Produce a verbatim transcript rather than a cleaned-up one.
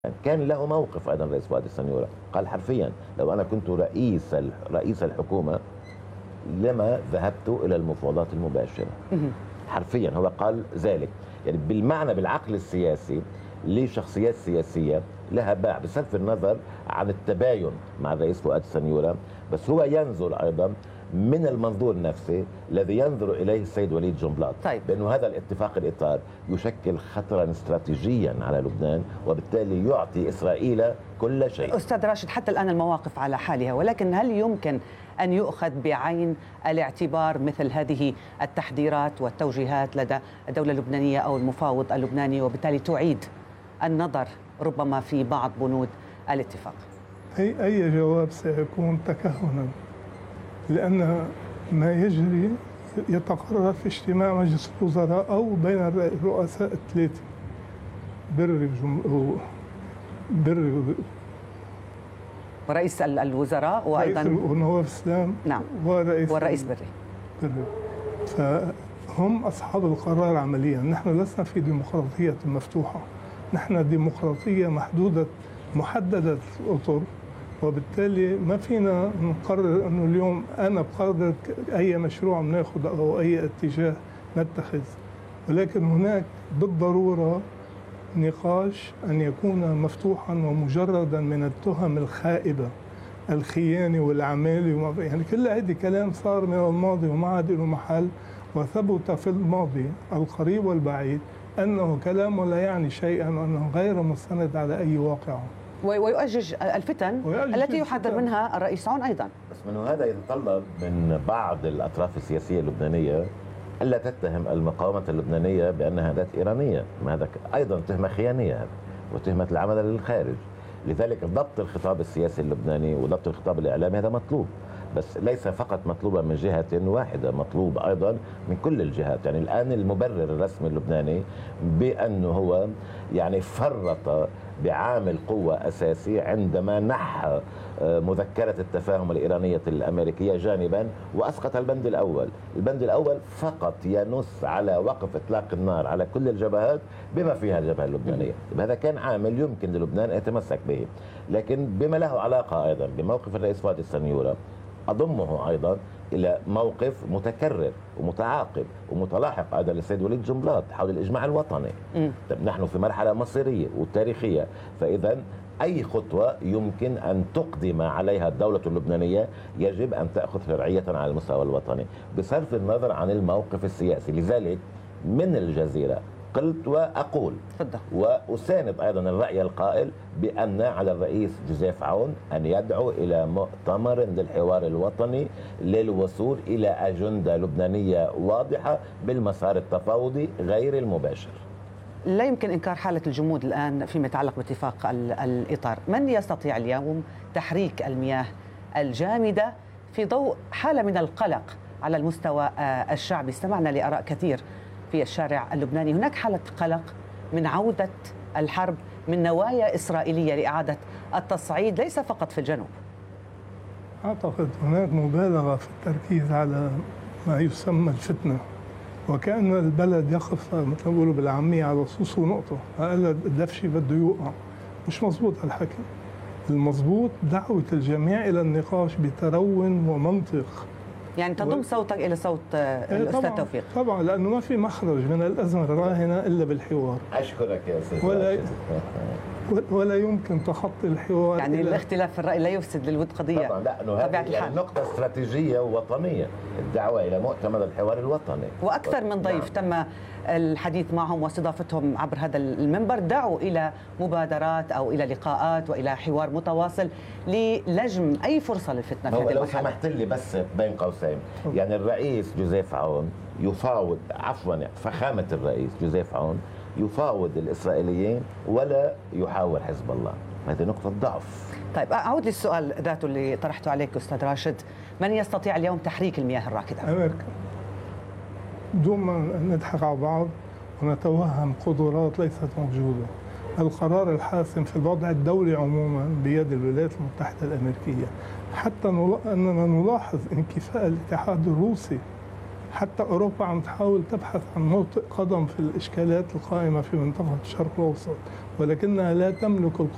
كان له موقف ايضا رئيس فؤاد السنيوره، قال حرفيا لو انا كنت رئيس رئيس الحكومه لما ذهبت الى المفاوضات المباشره. حرفيا هو قال ذلك، يعني بالمعنى بالعقل السياسي لشخصيات سياسيه لها باع بصرف النظر عن التباين مع الرئيس فؤاد السنيوره، بس هو ينظر ايضا من المنظور النفسي الذي ينظر اليه السيد وليد جنبلاط، طيب. بانه هذا الاتفاق الاطار يشكل خطرا استراتيجيا على لبنان، وبالتالي يعطي اسرائيل كل شيء. استاذ راشد، حتى الان المواقف على حالها، ولكن هل يمكن ان يؤخذ بعين الاعتبار مثل هذه التحذيرات والتوجيهات لدى الدوله اللبنانيه او المفاوض اللبناني، وبالتالي تعيد النظر ربما في بعض بنود الاتفاق؟ أي أي جواب سيكون تكهنا، لأن ما يجري يتقرر في اجتماع مجلس الوزراء أو بين الرؤساء الثلاثة، بري بري ورئيس الوزراء وأيضا ونواف السلام، نعم، ورئيس والرئيس بري بري فهم أصحاب القرار عمليا. نحن لسنا في ديمقراطية مفتوحة، نحن ديمقراطية محدودة محددة الأطر، وبالتالي ما فينا نقرر انه اليوم انا بقرر اي مشروع بناخذ او اي اتجاه نتخذ، ولكن هناك بالضروره نقاش ان يكون مفتوحا ومجردا من التهم الخائبه، الخيانه والعماله، يعني كل هذه كلام صار من الماضي وما عاد له محل، وثبت في الماضي القريب والبعيد انه كلام لا يعني شيئا وانه غير مستند على اي واقع، ويؤجج الفتن ويؤجج التي يحذر منها الرئيس عون أيضا. بس من هذا يتطلب من بعض الأطراف السياسية اللبنانية ألا تتهم المقاومة اللبنانية بأنها ذات إيرانية، ما هذا أيضا تهمة خيانية هذا، وتهمة العمل للخارج. لذلك ضبط الخطاب السياسي اللبناني وضبط الخطاب الإعلامي هذا مطلوب، بس ليس فقط مطلوبة من جهة واحدة، مطلوب أيضا من كل الجهات. يعني الآن المبرر الرسمي اللبناني بأنه هو يعني فرط بعامل قوة أساسي عندما نحى مذكرة التفاهم الإيرانية الأمريكية جانبا وأسقط البند الأول. البند الأول فقط ينص على وقف إطلاق النار على كل الجبهات بما فيها الجبهة اللبنانية. هذا كان عامل يمكن للبنان أن يتمسك به، لكن بما له علاقة أيضا بموقف الرئيس فؤاد السنيوره أضمه أيضا إلى موقف متكرر ومتعاقب ومتلاحق أيضا للسيد وليد جنبلاط حول الإجماع الوطني. طيب نحن في مرحلة مصيرية وتاريخية، فإذا أي خطوة يمكن أن تقدم عليها الدولة اللبنانية يجب أن تأخذ شرعية على المستوى الوطني بصرف النظر عن الموقف السياسي. لذلك من الجزيرة قلت وأقول وأساند أيضا الرأي القائل بأن على الرئيس جوزيف عون أن يدعو إلى مؤتمر للحوار الوطني للوصول إلى أجندة لبنانية واضحة بالمسار التفاوضي غير المباشر. لا يمكن إنكار حالة الجمود الآن فيما يتعلق باتفاق الإطار. من يستطيع اليوم تحريك المياه الجامدة في ضوء حالة من القلق على المستوى الشعبي؟ استمعنا لآراء كثير في الشارع اللبناني، هناك حالة قلق من عودة الحرب من نوايا إسرائيلية لإعادة التصعيد ليس فقط في الجنوب. أعتقد هناك مبالغة في التركيز على ما يسمى الفتنة، وكأن البلد يقف مثل ما بيقولوا بالعامية على صوص ونقطة، هذا الدفشي بده يوقع. مش مظبوط الحكي، المظبوط دعوة الجميع إلى النقاش بترون ومنطق. يعني تضم و... صوتك إلى صوت الأستاذ توفيق. طبعا، لأنه ما في مخرج من الأزمة الراهنة إلا بالحوار. أشكرك يا أستاذ. ولا ولا يمكن تخطي الحوار. يعني الاختلاف في الرأي لا يفسد للود قضية. طبعا، لا انه هذه يعني نقطة استراتيجية ووطنية، الدعوة إلى مؤتمر الحوار الوطني. وأكثر من ضيف نعم. تم الحديث معهم واستضافتهم عبر هذا المنبر، دعوا إلى مبادرات أو إلى لقاءات وإلى حوار متواصل للجم أي فرصة للفتنة في هذه المرحلة. لو سمحت لي بس بين قوسين، يعني الرئيس جوزيف عون يفاوض، عفوا فخامة الرئيس جوزيف عون يفاوض الإسرائيليين ولا يحاور حزب الله، هذه نقطة ضعف. طيب أعود للسؤال ذاته اللي طرحته عليك أستاذ راشد، من يستطيع اليوم تحريك المياه الراكدة؟ أمريكا. بدون ما نضحك على بعض ونتوهم قدرات ليست موجودة. القرار الحاسم في الوضع الدولي عموما بيد الولايات المتحدة الأمريكية، حتى أننا نلاحظ انكفاء الاتحاد الروسي، حتى أوروبا عم تحاول تبحث عن موطئ قدم في الإشكالات القائمة في منطقة الشرق الأوسط، ولكنها لا تملك القدرة